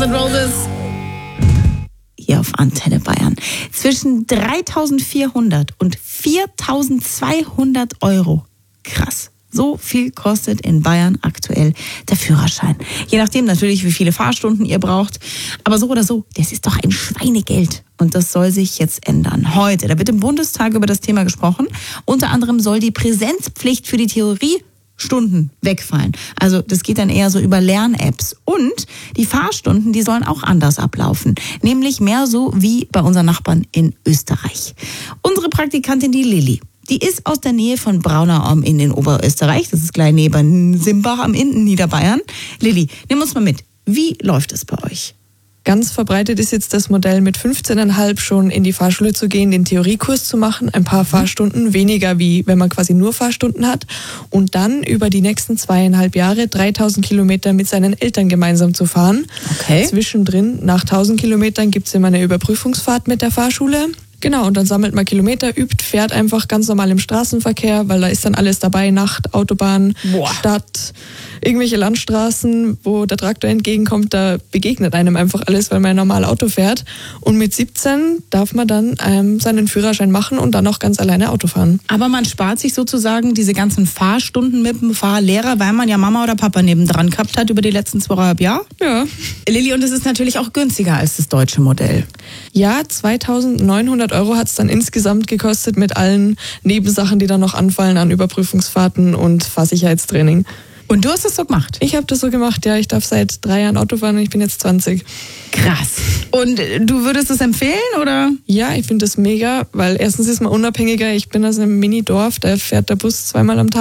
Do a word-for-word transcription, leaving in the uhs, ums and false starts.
Guns N' Roses. Hier auf Antenne Bayern. Zwischen dreitausendvierhundert und viertausendzweihundert Euro. Krass. So viel kostet in Bayern aktuell der Führerschein. Je nachdem natürlich, wie viele Fahrstunden ihr braucht. Aber so oder so, das ist doch ein Schweinegeld. Und das soll sich jetzt ändern. Heute, da wird im Bundestag über das Thema gesprochen. Unter anderem soll die Präsenzpflicht für die Theoriestunden wegfallen. Also das geht dann eher so über Lern-Apps. Und die Fahrstunden, die sollen auch anders ablaufen. Nämlich mehr so wie bei unseren Nachbarn in Österreich. Unsere Praktikantin, die Lilly, die ist aus der Nähe von Braunau am Inn in Oberösterreich. Das ist gleich neben Simbach am Inn in Niederbayern. Lilly, nimm uns mal mit. Wie läuft es bei euch? Ganz verbreitet ist jetzt das Modell, mit fünfzehn Komma fünf schon in die Fahrschule zu gehen, den Theoriekurs zu machen, ein paar Fahrstunden, weniger wie wenn man quasi nur Fahrstunden hat und dann über die nächsten zweieinhalb Jahre dreitausend Kilometer mit seinen Eltern gemeinsam zu fahren. Okay. Zwischendrin, nach tausend Kilometern, gibt es immer eine Überprüfungsfahrt mit der Fahrschule. Genau, und dann sammelt man Kilometer, übt, fährt einfach ganz normal im Straßenverkehr, weil da ist dann alles dabei, Nacht, Autobahn, Boah. Stadt, irgendwelche Landstraßen, wo der Traktor entgegenkommt, da begegnet einem einfach alles, weil man normal Auto fährt. Und mit siebzehn darf man dann ähm, seinen Führerschein machen und dann auch ganz alleine Auto fahren. Aber man spart sich sozusagen diese ganzen Fahrstunden mit dem Fahrlehrer, weil man ja Mama oder Papa nebendran gehabt hat über die letzten zweieinhalb Jahre. Ja. Lilly, und es ist natürlich auch günstiger als das deutsche Modell. Ja, zweitausendneunhundert Euro hat es dann insgesamt gekostet mit allen Nebensachen, die dann noch anfallen an Überprüfungsfahrten und Fahrsicherheitstraining. Und du hast es so gemacht? Ich habe das so gemacht, ja. Ich darf seit drei Jahren Auto fahren und ich bin jetzt zwanzig. Krass. Und du würdest es empfehlen, oder? Ja, ich finde das mega, weil erstens ist man unabhängiger. Ich bin aus einem Mini-Dorf, da fährt der Bus zweimal am Tag.